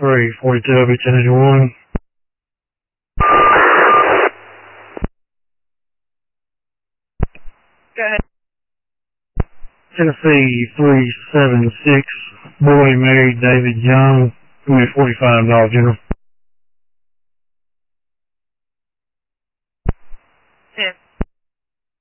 342 LB1081. Go ahead. Tennessee 376, boy married David Young, $45, General.